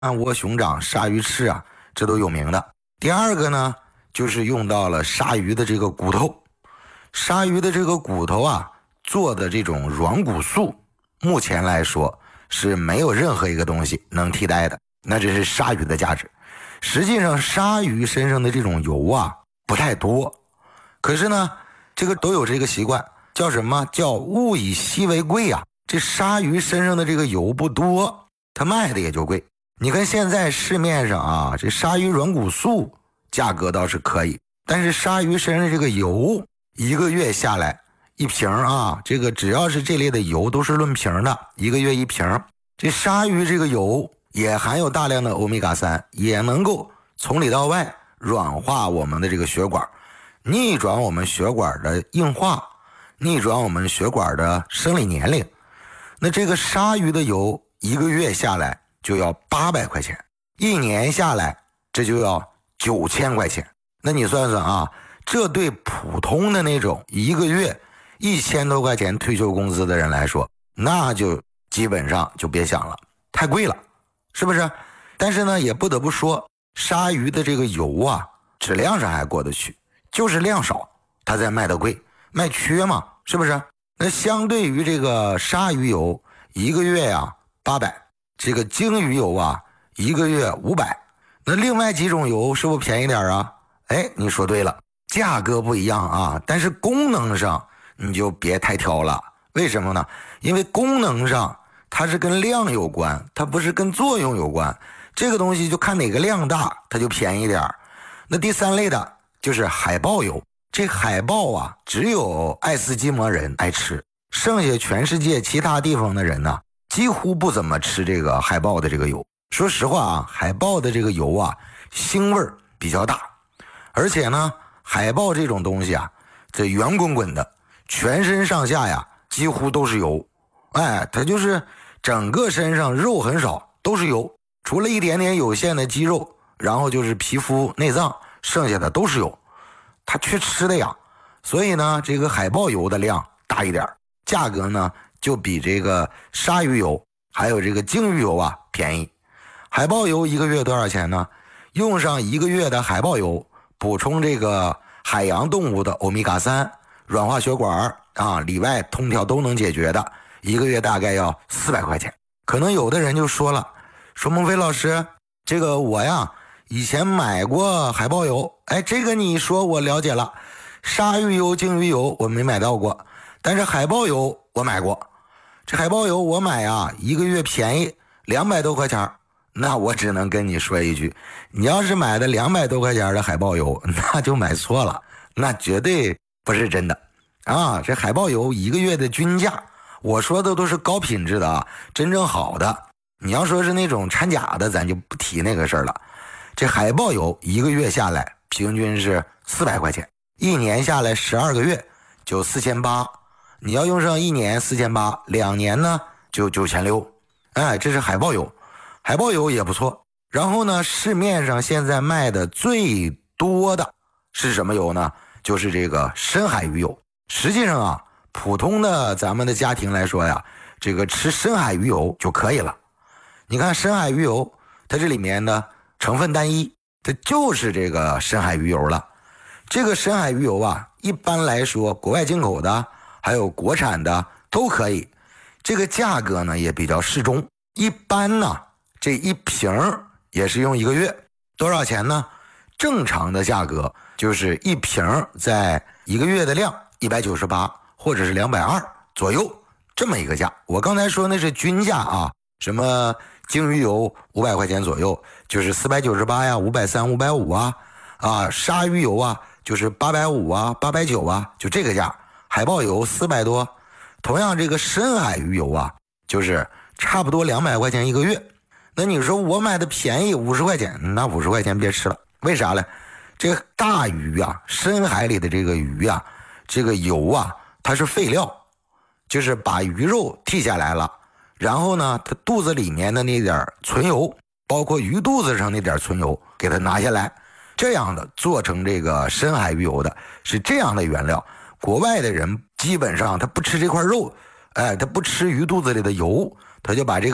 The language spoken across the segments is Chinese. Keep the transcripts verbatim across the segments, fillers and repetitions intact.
按窝熊掌、鲨鱼翅啊，这都有名的。第二个呢，就是用到了鲨鱼的这个骨头。鲨鱼的这个骨头啊，做的这种软骨素，目前来说是没有任何一个东西能替代的。那这是鲨鱼的价值。实际上，鲨鱼身上的这种油啊不太多，可是呢，这个都有这个习惯，叫什么？叫物以稀为贵啊。这鲨鱼身上的这个油不多，它卖的也就贵。你看现在市面上啊，这鲨鱼软骨素价格倒是可以，但是鲨鱼身上的这个油一个月下来一瓶啊，这个只要是这类的油都是论瓶的，一个月一瓶。这鲨鱼这个油也含有大量的欧米伽三，也能够从里到外软化我们的这个血管，逆转我们血管的硬化，逆转我们血管的生理年龄。那这个鲨鱼的油一个月下来就要八百块钱，一年下来这就要九千块钱。那你算算啊，这对普通的那种一个月一千多块钱退休工资的人来说，那就基本上就别想了，太贵了，是不是？但是呢，也不得不说，鲨鱼的这个油啊，质量上还过得去，就是量少，它才卖得贵，卖缺嘛，是不是？那相对于这个鲨鱼油，一个月呀八百，这个鲸鱼油啊，一个月五百。那另外几种油是不是便宜点啊？哎，你说对了，价格不一样啊，但是功能上你就别太挑了。为什么呢？因为功能上它是跟量有关，它不是跟作用有关。这个东西就看哪个量大，它就便宜点。那第三类的就是海豹油。这海豹啊，只有爱斯基摩人爱吃，剩下全世界其他地方的人呢，几乎不怎么吃这个海豹的这个油。说实话啊，海豹的这个油啊，腥味比较大，而且呢，海豹这种东西啊，这圆滚滚的，全身上下呀几乎都是油。哎，它就是整个身上肉很少，都是油，除了一点点有限的肌肉，然后就是皮肤内脏，剩下的都是油。它缺吃的呀，所以呢，这个海豹油的量大一点，价格呢就比这个鲨鱼油还有这个鲸鱼油啊便宜。海豹油一个月多少钱呢？用上一个月的海豹油，补充这个海洋动物的欧米伽三，软化血管啊，里外通调都能解决的，一个月大概要四百块钱。可能有的人就说了，说孟非老师，这个我呀以前买过海豹油，哎，这个你说我了解了。鲨鱼油、鲸鱼油我没买到过，但是海豹油我买过。这海豹油我买啊，一个月便宜两百多块钱。那我只能跟你说一句，你要是买的两百多块钱的海豹油，那就买错了，那绝对不是真的啊！这海豹油一个月的均价，我说的都是高品质的啊，真正好的。你要说是那种掺假的，咱就不提那个事儿了。这海豹油一个月下来平均是四百块钱，一年下来十二个月就四千八。你要用上一年四千八，两年呢就九千六。哎，这是海豹油。海豹油也不错。然后呢，市面上现在卖的最多的是什么油呢？就是这个深海鱼油。实际上啊，普通的咱们的家庭来说呀，这个吃深海鱼油就可以了。你看深海鱼油，它这里面呢成分单一，它就是这个深海鱼油了。这个深海鱼油啊，一般来说国外进口的还有国产的都可以，这个价格呢也比较适中。一般呢这一瓶也是用一个月，多少钱呢？正常的价格就是一瓶在一个月的量一百九十八或者是两百二左右这么一个价。我刚才说那是均价啊，什么鲸鱼油五百块钱左右，就是四百九十八呀，五百三、五百五啊，啊，鲨鱼油啊，就是八百五啊、八百九啊，就这个价。海豹油四百多，同样这个深海鱼油啊，就是差不多两百块钱一个月。那你说我买的便宜五十块钱，那五十块钱别吃了，为啥呢？这个大鱼啊，深海里的这个鱼啊，这个油啊，它是废料，就是把鱼肉剔下来了。然后呢，它肚子里面的那点存油，包括鱼肚子上那点存油，给它拿下来，这样的做成这个深海鱼油的是这样的原料。国外的人基本上他不吃这块肉，哎，他不吃鱼肚子里的油，他就把这个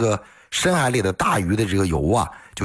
深海里的大鱼的这个油啊。